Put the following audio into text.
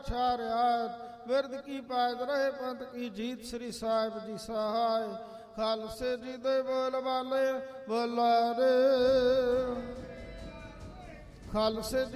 रक्षा रियायत बिरद की पायद रहे पंथ की जीत। श्री साहिब जी सहाय खालसे जी दे बोल वाले बोला रे खालसे